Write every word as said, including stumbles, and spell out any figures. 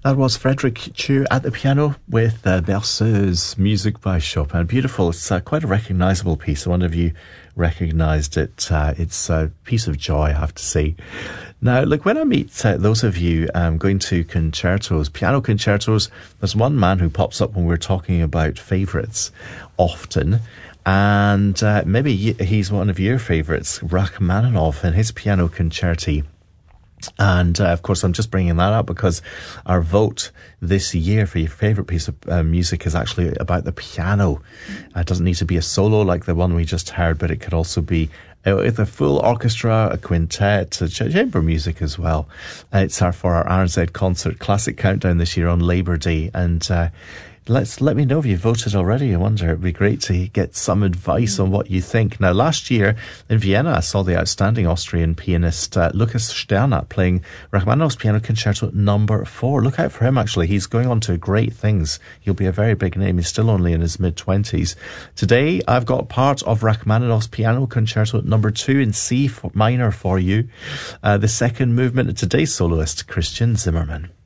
That was Frederick Chu at the piano with uh, Berceuse, music by Chopin. Beautiful. It's uh, quite a recognisable piece. I wonder if you recognised it. Uh, it's a piece of joy, I have to say. Now, look, when I meet uh, those of you um, going to concertos, piano concertos, there's one man who pops up when we're talking about favourites often. And uh, maybe he's one of your favourites, Rachmaninoff and his piano concerti. And uh, of course, I'm just bringing that up because our vote this year for your favourite piece of uh, music is actually about the piano. Uh, it doesn't need to be a solo like the one we just heard, but it could also be uh, with a full orchestra, a quintet, a chamber music as well. Uh, it's our for our R N Z Concert Classic Countdown this year on Labour Day, and uh, Let's let me know if you voted already. I wonder, it'd be great to get some advice on what you think. Now, last year in Vienna, I saw the outstanding Austrian pianist uh, Lukas Sternat playing Rachmaninoff's Piano Concerto Number Four. Look out for him, actually. He's going on to great things. He'll be a very big name. He's still only in his mid-twenties. Today, I've got part of Rachmaninoff's Piano Concerto Number Two in C minor for you. Uh, the second movement, today's soloist, Christian Zimmermann.